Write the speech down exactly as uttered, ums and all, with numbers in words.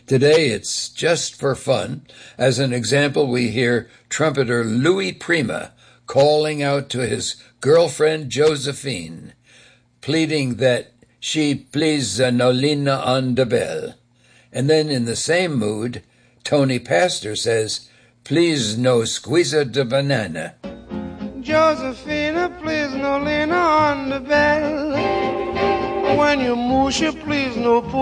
Today, it's just for fun. As an example, we hear trumpeter Louis Prima calling out to his girlfriend Josephine, pleading that she please Nolina on the bell. And then in the same mood, Tony Pastor says, please no squeeze the banana. Josephina, please Nolina on the bell. When you moosh, please no